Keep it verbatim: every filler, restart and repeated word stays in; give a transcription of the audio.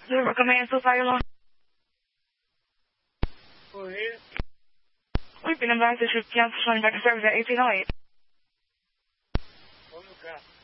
The recommend so far along. Oi. We've been advised to cancel showing back service at eighteen oh eight. Vamos cá.